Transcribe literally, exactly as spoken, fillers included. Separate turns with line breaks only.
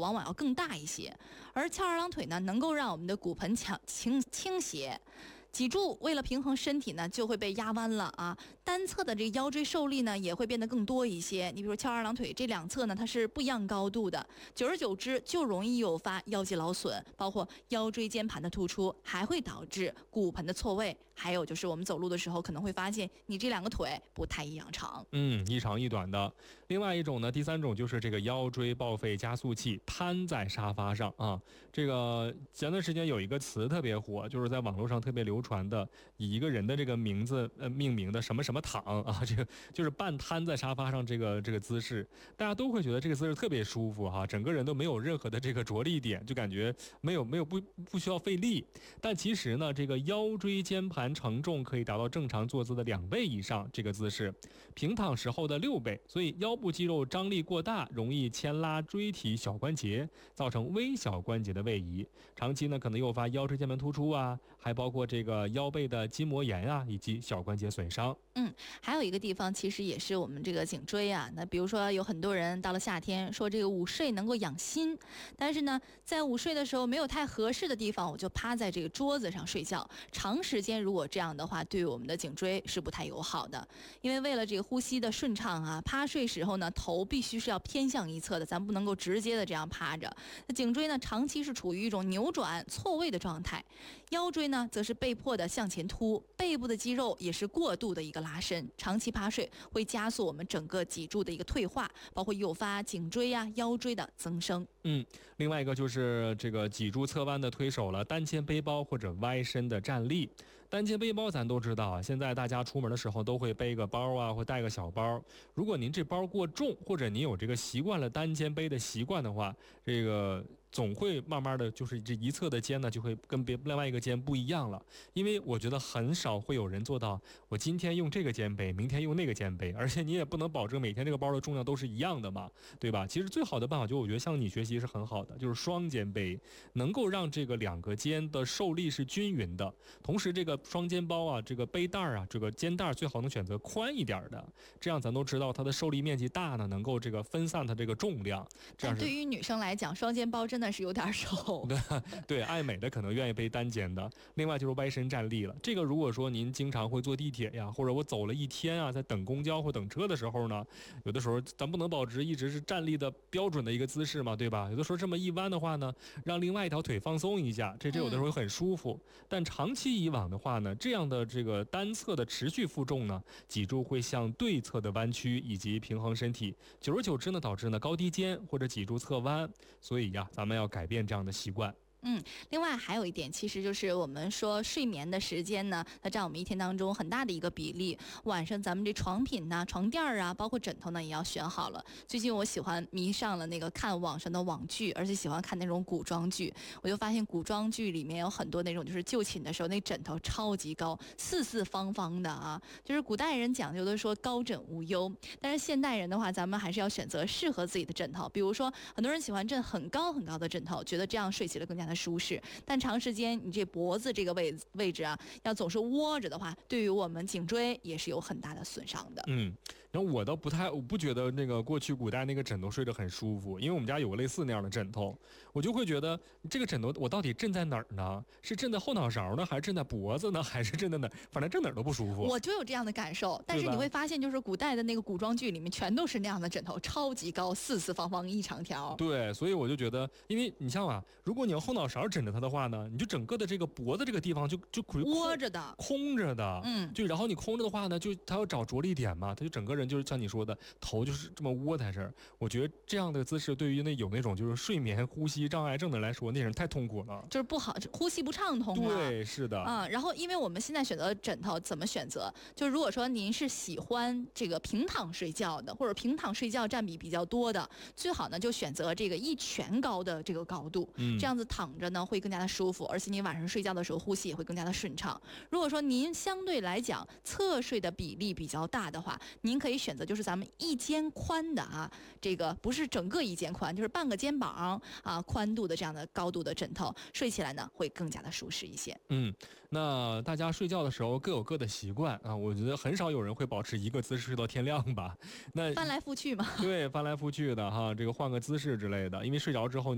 往往要更大一些。而翘二郎腿呢，能够让我们的骨盆倾倾倾斜。脊柱为了平衡身体呢，就会被压弯了啊。单侧的这个腰椎受力呢，也会变得更多一些。你比如翘二郎腿这两侧呢，它是不一样高度的，久而久之就容易诱发腰肌劳损，包括腰椎间盘的突出，还会导致骨盆的错位。还有就是我们走路的时候可能会发现你这两个腿不太一样长，
嗯，一长一短的。另外一种呢，第三种就是这个腰椎报废加速器瘫在沙发上啊。这个前段时间有一个词特别火，就是在网络上特别流传的，以一个人的这个名字呃命名的什么什么躺啊，这个就是半瘫在沙发上这个这个姿势，大家都会觉得这个姿势特别舒服哈、啊，整个人都没有任何的这个着力点，就感觉没有没有不不需要费力。但其实呢，这个腰椎间盘承重可以达到正常坐姿的两倍以上，这个姿势平躺时候的六倍，所以腰部肌肉张力过大，容易牵拉椎体小关节，造成微小关节的位移，长期呢可能诱发腰椎间盘突出啊，还包括这个腰背的筋膜炎啊，以及小关节损伤。
嗯，还有一个地方其实也是我们这个颈椎啊。那比如说有很多人到了夏天说这个午睡能够养心，但是呢，在午睡的时候没有太合适的地方，我就趴在这个桌子上睡觉。长时间如果这样的话，对于我们的颈椎是不太友好的。因为为了这个呼吸的顺畅啊，趴睡时候呢，头必须是要偏向一侧的，咱不能够直接的这样趴着。那颈椎呢，长期是处于一种扭转错位的状态，腰椎呢，则是被迫的向前凸，背部的肌肉也是过度的一个拉伸，长期趴睡会加速我们整个脊柱的一个退化，包括诱发颈椎啊、腰椎的增生。
嗯，另外一个就是这个脊柱侧弯的推手了，单肩背包或者歪身的站立。单肩背包咱都知道啊，现在大家出门的时候都会背个包啊，或带个小包。如果您这包过重，或者您有这个习惯了单肩背的习惯的话，这个总会慢慢的就是这一侧的肩呢就会跟别另外一个肩不一样了。因为我觉得很少会有人做到我今天用这个肩背，明天用那个肩背，而且你也不能保证每天这个包的重量都是一样的嘛，对吧？其实最好的办法就我觉得向你学习是很好的，就是双肩背，能够让这个两个肩的受力是均匀的。同时这个双肩包啊，这个背带啊，这个肩带最好能选择宽一点的，这样咱都知道它的受力面积大呢，能够这个分散它这个重量。这样
但对于女生来讲，双肩包真的是有点瘦。
对对，爱美的可能愿意背单肩的。另外就是歪身站立了，这个如果说您经常会坐地铁呀，或者我走了一天啊，在等公交或等车的时候呢，有的时候咱不能保持一直是站立的标准的一个姿势嘛，对吧？有的时候这么一弯的话呢，让另外一条腿放松一下，这这有的时候很舒服。嗯、但长期以往的话呢，这样的这个单侧的持续负重呢，脊柱会向对侧的弯曲以及平衡身体，久而久之呢，导致呢高低肩或者脊柱侧弯。所以呀，咱们要改变这样的习惯。
嗯，另外还有一点，其实就是我们说睡眠的时间呢，它占我们一天当中很大的一个比例。晚上咱们这床品呐、床垫啊，包括枕头呢，也要选好了。最近我喜欢迷上了那个看网上的网剧，而且喜欢看那种古装剧。我就发现古装剧里面有很多那种就是就寝的时候，那枕头超级高，四四方方的啊。就是古代人讲究的说高枕无忧，但是现代人的话，咱们还是要选择适合自己的枕头。比如说，很多人喜欢枕很高很高的枕头，觉得这样睡起来更加的舒适，但长时间你这脖子这个位位置啊，要总是窝着的话，对于我们颈椎也是有很大的损伤的。
嗯，然后我倒不太，我不觉得那个过去古代那个枕头睡着很舒服，因为我们家有个类似那样的枕头，我就会觉得这个枕头我到底枕在哪儿呢？是枕在后脑勺呢，还是枕在脖子呢，还是枕在哪儿？反正枕哪儿都不舒服。
我就有这样的感受，但是你会发现，就是古代的那个古装剧里面全都是那样的枕头，超级高，四四方方一长条。
对，所以我就觉得，因为你像啊，如果你要后脑勺枕着它的话呢，你就整个的这个脖子这个地方就就属于
窝着的、
空着的，
嗯，
就然后你空着的话呢，就它要找着力点嘛，它就整个人就是像你说的，头就是这么窝在这儿。我觉得这样的姿势对于那有那种就是睡眠呼吸障碍症的人来说，那人太痛苦了，
就是不好，呼吸不畅通了。
对，是的，
啊、嗯，然后因为我们现在选择枕头怎么选择？就如果说您是喜欢这个平躺睡觉的，或者平躺睡觉占比比较多的，最好呢就选择这个一拳高的这个高度，嗯，这样子躺着呢会更加的舒服，而且你晚上睡觉的时候呼吸也会更加的顺畅。如果说您相对来讲侧睡的比例比较大的话，您可以选择就是咱们一肩宽的啊，这个不是整个一肩宽，就是半个肩膀啊宽度的这样的高度的枕头，睡起来呢会更加的舒适一些。
嗯，那大家睡觉的时候各有各的习惯啊，我觉得很少有人会保持一个姿势睡到天亮吧？那
翻来覆去嘛，
对，翻来覆去的哈，这个换个姿势之类的，因为睡着之后。